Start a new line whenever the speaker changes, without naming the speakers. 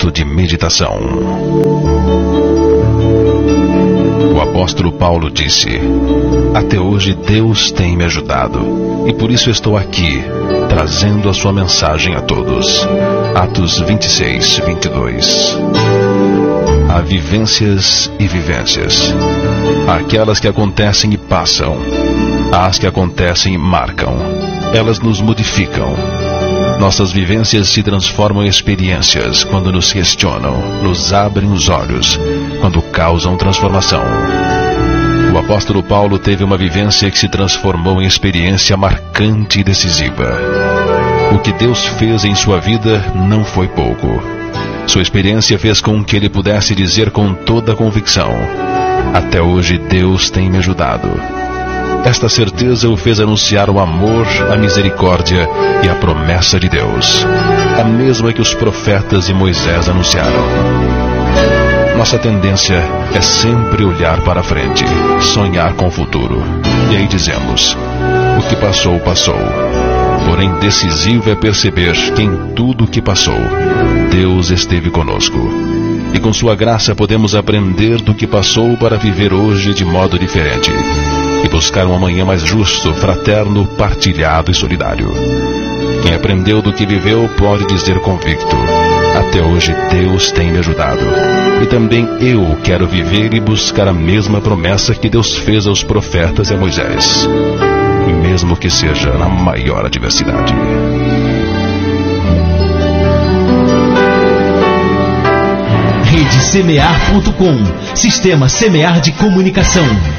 Momento de meditação. O apóstolo Paulo disse: até hoje Deus tem me ajudado, e por isso estou aqui, trazendo a sua mensagem a todos. Atos 26, 22. Há vivências e vivências. Há aquelas que acontecem e passam. Há as que acontecem e marcam. Elas nos modificam. Nossas vivências se transformam em experiências quando nos questionam, nos abrem os olhos, quando causam transformação. O apóstolo Paulo teve uma vivência que se transformou em experiência marcante e decisiva. O que Deus fez em sua vida não foi pouco. Sua experiência fez com que ele pudesse dizer com toda a convicção: até hoje Deus tem me ajudado. Esta certeza o fez anunciar o amor, a misericórdia e a promessa de Deus, a mesma que os profetas e Moisés anunciaram. Nossa tendência é sempre olhar para a frente, sonhar com o futuro. E aí dizemos: o que passou, passou. Porém, decisivo é perceber que em tudo o que passou, Deus esteve conosco. E com sua graça podemos aprender do que passou para viver hoje de modo diferente e buscar um amanhã mais justo, fraterno, partilhado e solidário. Quem aprendeu do que viveu pode dizer convicto: até hoje Deus tem me ajudado. E também eu quero viver e buscar a mesma promessa que Deus fez aos profetas e a Moisés, mesmo que seja na maior adversidade.
RedeSemear.com, Sistema Semear de Comunicação.